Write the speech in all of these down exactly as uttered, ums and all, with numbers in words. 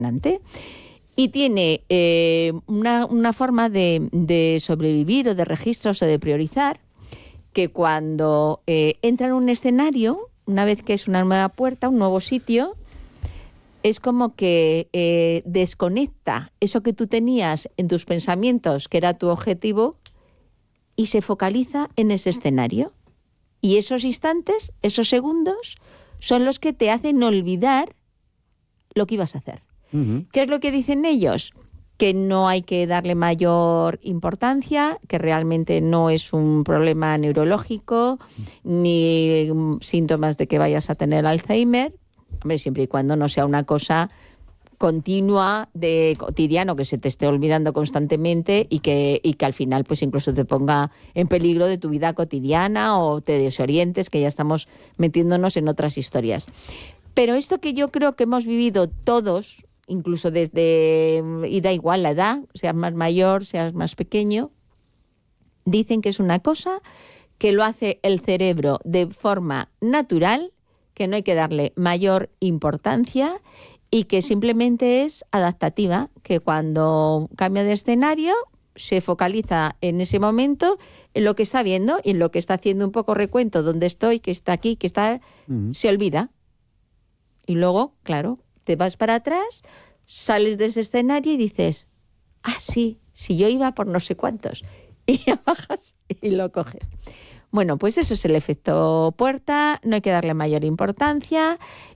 impresionante. Y tiene eh, una, una forma de, de sobrevivir o de registros o de priorizar, que cuando eh, entra en un escenario, una vez que es una nueva puerta, un nuevo sitio, es como que eh, desconecta eso que tú tenías en tus pensamientos, que era tu objetivo, y se focaliza en ese escenario. Y esos instantes, esos segundos, son los que te hacen olvidar lo que ibas a hacer. Uh-huh. ¿Qué es lo que dicen ellos? Que no hay que darle mayor importancia, que realmente no es un problema neurológico, ni síntomas de que vayas a tener Alzheimer, hombre, siempre y cuando no sea una cosa continua, de cotidiano, que se te esté olvidando constantemente y que, y que al final pues incluso te ponga en peligro de tu vida cotidiana o te desorientes, que ya estamos metiéndonos en otras historias. Pero esto que yo creo que hemos vivido todos, incluso desde, y da igual la edad, seas más mayor, seas más pequeño, dicen que es una cosa que lo hace el cerebro de forma natural, que no hay que darle mayor importancia y que simplemente es adaptativa, que cuando cambia de escenario se focaliza en ese momento en lo que está viendo y en lo que está haciendo un poco recuento, dónde estoy, que está aquí, que está, uh-huh. se olvida. Y luego, claro, te vas para atrás, sales de ese escenario y dices, ah, sí, si yo iba por no sé cuántos. Y ya bajas y lo coges. Bueno, pues eso es el efecto puerta, no hay que darle mayor importancia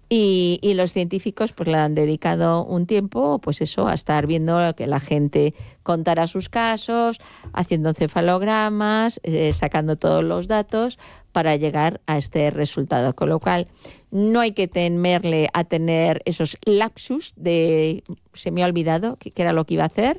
y, y los científicos pues le han dedicado un tiempo pues eso, a estar viendo que la gente contara sus casos, haciendo encefalogramas, eh, sacando todos los datos para llegar a este resultado. Con lo cual, no hay que temerle a tener esos lapsus de se me ha olvidado que, que era lo que iba a hacer.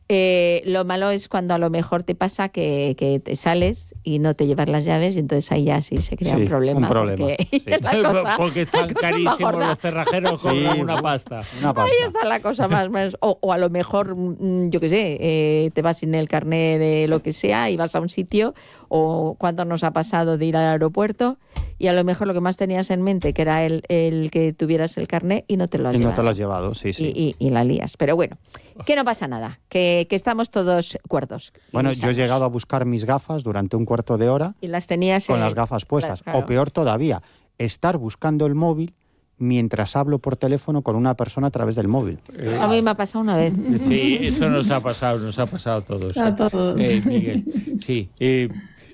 Eh, lo malo es cuando a lo mejor te pasa que, que te sales y no te llevas las llaves y entonces ahí ya sí se crea sí, un problema. Un problema. Porque, sí. la cosa, porque están carísimos los cerrajeros, cobran sí, una pasta. Una pasta. Ahí está la cosa más... más o, o a lo mejor, yo qué sé, eh, te vas sin el carné de lo que sea y vas a un sitio, o cuánto nos ha pasado de ir al aeropuerto y a lo mejor lo que más tenías en mente, que era el, el que tuvieras el carné y no te lo has y llevado. no te lo has llevado, sí, sí. Y, y, y la lías. Pero bueno, que no pasa nada, que, que estamos todos cuerdos. Bueno, yo he llegado a buscar mis gafas durante un cuarto de hora y las tenías con en... las gafas puestas. Claro. O peor todavía, estar buscando el móvil mientras hablo por teléfono con una persona a través del móvil. Eh, a mí me ha pasado una vez. Sí, eso nos ha pasado, nos ha pasado a todos. A todos. Eh, Miguel, sí. Eh,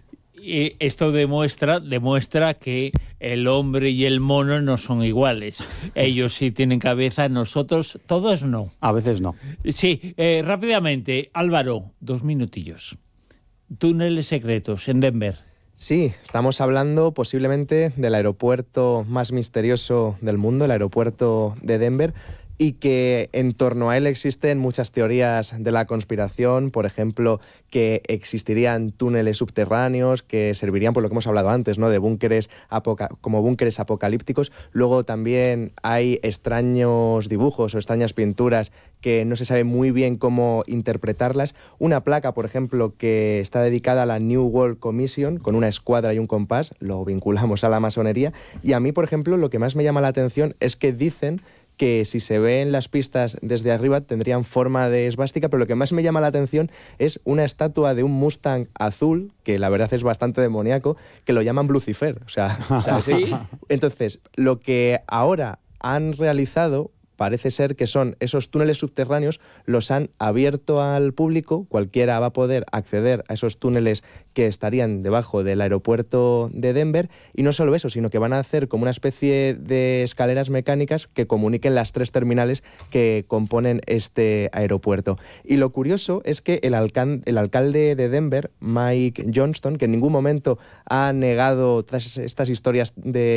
eh, esto demuestra, demuestra que el hombre y el mono no son iguales. Ellos sí tienen cabeza, nosotros todos no. A veces no. Sí, eh, rápidamente, Álvaro, dos minutillos. Túneles secretos en Denver. Sí, estamos hablando posiblemente del aeropuerto más misterioso del mundo, el aeropuerto de Denver, y que en torno a él existen muchas teorías de la conspiración, por ejemplo, que existirían túneles subterráneos que servirían, por lo que hemos hablado antes, ¿no?, de búnkeres apoca- como búnkeres apocalípticos. Luego también hay extraños dibujos o extrañas pinturas que no se sabe muy bien cómo interpretarlas. Una placa, por ejemplo, que está dedicada a la New World Commission, con una escuadra y un compás, lo vinculamos a la masonería. Y a mí, por ejemplo, lo que más me llama la atención es que dicen que si se ven las pistas desde arriba tendrían forma de esvástica, pero lo que más me llama la atención es una estatua de un Mustang azul, que la verdad es bastante demoníaco, que lo llaman Lucifer. O sea, o sea, ¿sí? Entonces, lo que ahora han realizado parece ser que son esos túneles subterráneos, los han abierto al público, cualquiera va a poder acceder a esos túneles que estarían debajo del aeropuerto de Denver, y no solo eso, sino que van a hacer como una especie de escaleras mecánicas que comuniquen las tres terminales que componen este aeropuerto. Y lo curioso es que el, alcan- el alcalde de Denver, Mike Johnston, que en ningún momento ha negado todas estas historias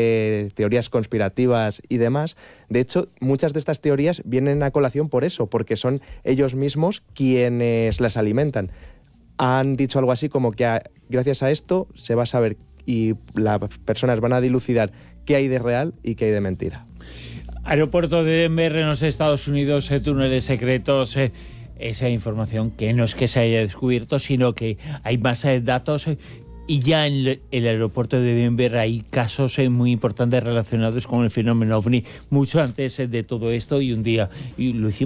de teorías conspirativas y demás, de hecho, muchas de estas Estas teorías vienen a colación por eso, porque son ellos mismos quienes las alimentan. Han dicho algo así como que a, gracias a esto se va a saber y las personas van a dilucidar qué hay de real y qué hay de mentira. Aeropuerto de Denver en los Estados Unidos, eh, túneles secretos, eh, esa información que no es que se haya descubierto, sino que hay más eh, datos. Eh, Y ya en el aeropuerto de Denver hay casos eh, muy importantes relacionados con el fenómeno ovni, mucho antes eh, de todo esto, y un día y lo hicimos.